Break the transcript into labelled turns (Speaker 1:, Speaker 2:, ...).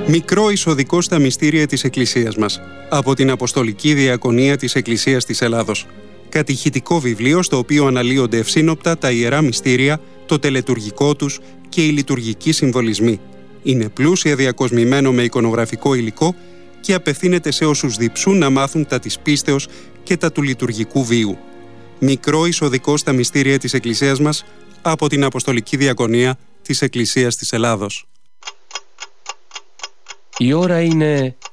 Speaker 1: Μικρό εισοδικό στα μυστήρια της Εκκλησίας μας, από την Αποστολική Διακονία της Εκκλησίας της Ελλάδος. Κατηχητικό βιβλίο στο οποίο αναλύονται ευσύνοπτα τα ιερά μυστήρια, το τελετουργικό τους και οι λειτουργικοί συμβολισμοί. Είναι πλούσια διακοσμημένο με εικονογραφικό υλικό και απευθύνεται σε όσους διψούν να μάθουν τα της πίστεως και τα του λειτουργικού βίου. Μικρό εισοδικό στα μυστήρια της Εκκλησίας μας, από την Αποστολική Διακονία της Εκκλησίας της Ελλάδος.
Speaker 2: Η ώρα είναι